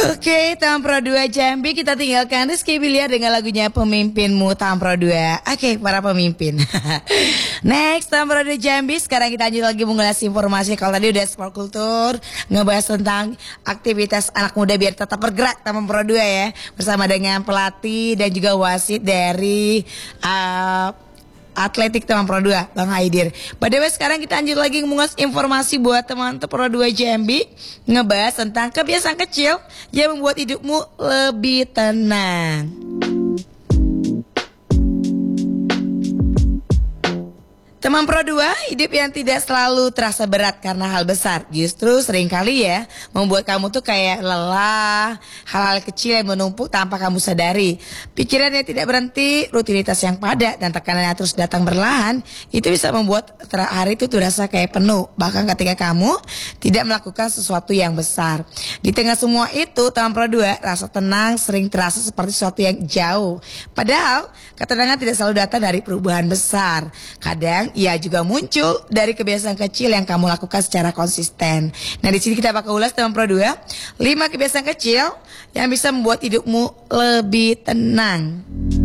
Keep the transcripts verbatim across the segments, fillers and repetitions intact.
Oke, Taman Pro dua Jambi, kita tinggalkan Rizky Bilar dengan lagunya Pemimpinmu Taman Pro dua. Oke, para pemimpin. Next, Taman Pro dua Jambi. Sekarang kita lanjut lagi mengulas informasi. Kalau tadi udah sport kultur, ngebahas tentang aktivitas anak muda biar tetap bergerak Taman Pro dua ya, bersama dengan pelatih dan juga wasit dari uh, Atletik Taman Pro dua, Bang Haidir. By the way, sekarang kita lanjut lagi mengulas informasi buat teman Pro dua Jambi, ngebahas tentang kebiasaan kecil yang membuat hidupmu lebih tenang. Teman Pro dua, hidup yang tidak selalu terasa berat karena hal besar. Justru seringkali ya membuat kamu tuh kayak lelah, hal-hal kecil yang menumpuk tanpa kamu sadari. Pikiran yang tidak berhenti, rutinitas yang padat, dan tekanan yang terus datang berlahan, itu bisa membuat hari itu tuh rasa kayak penuh. Bahkan ketika kamu tidak melakukan sesuatu yang besar. Di tengah semua itu, Teman Pro dua, rasa tenang sering terasa seperti sesuatu yang jauh. Padahal, ketenangan tidak selalu datang dari perubahan besar. Kadang ia juga muncul dari kebiasaan kecil yang kamu lakukan secara konsisten. Nah, di sini kita bakal ulas Teman Pro dua, lima kebiasaan kecil yang bisa membuat hidupmu lebih tenang.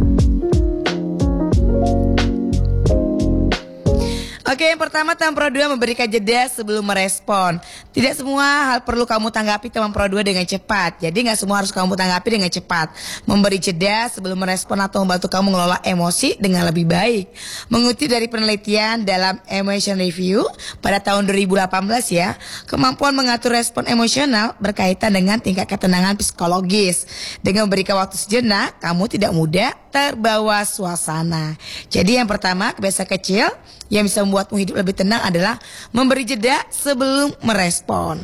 Oke, yang pertama, Teman Pro dua memberikan jeda sebelum merespon. Tidak semua hal perlu kamu tanggapi Teman Pro dua dengan cepat. Jadi nggak semua harus kamu tanggapi dengan cepat. Memberi jeda sebelum merespon atau membantu kamu mengelola emosi dengan lebih baik. Mengutip dari penelitian dalam Emotion Review pada tahun dua ribu delapan belas ya, kemampuan mengatur respon emosional berkaitan dengan tingkat ketenangan psikologis. Dengan memberikan waktu sejenak, kamu tidak mudah terbawa suasana. Jadi yang pertama, kebiasaan kecil yang bisa membuatmu hidup lebih tenang adalah memberi jeda sebelum merespon.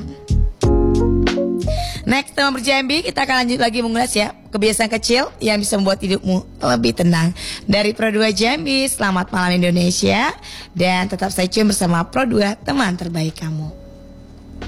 Next, Teman Pro Jambi, kita akan lanjut lagi mengulas ya kebiasaan kecil yang bisa membuat hidupmu lebih tenang. Dari Pro dua Jambi, selamat malam Indonesia, dan tetap stay tune bersama Pro dua, teman terbaik kamu.